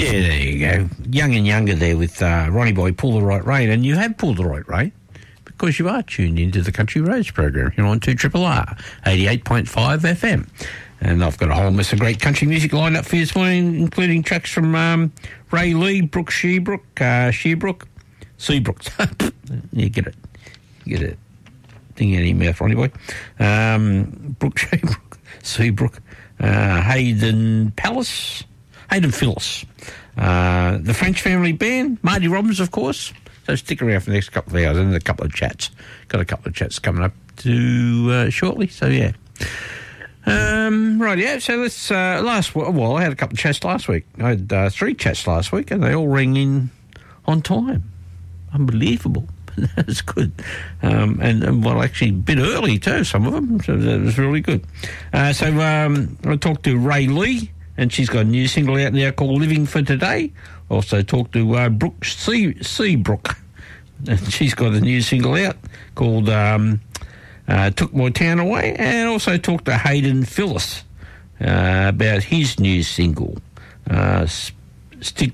Yeah, there you go. Young and Younger there with Ronnie Boy, Pull the Right Rein. And you have pulled the right rein because you are tuned into the Country Roads program here on 2RRR 88.5 FM. And I've got a whole mess of great country music lined up for you this morning, including tracks from Ray Lee, Brooke Seabrook, Seabrook. You get it. Thing out of your mouth, Ronnie Boy. Brooke Seabrook, Hayden Phillips, the French Family Band, Marty Robbins, of course. So stick around for the next couple of hours and a couple of chats. Got a couple of chats coming up shortly, so yeah. Right, yeah, so let's, I had a couple of chats last week. I had 3 chats last week, and they all rang in on time. Unbelievable. That's good. Actually a bit early too, some of them, so that was really good. I talked to Ray Lee, and she's got a new single out now called Living for Today. Also talked to Brooke Seabrook, and she's got a new single out called Took My Town Away, and also talked to Hayden Phillips about his new single, Stick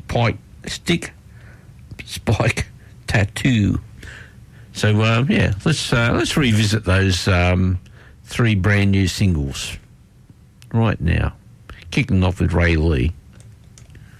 Spike Tattoo. So, let's revisit those 3 brand new singles right now. Kicking off with Ray Lee.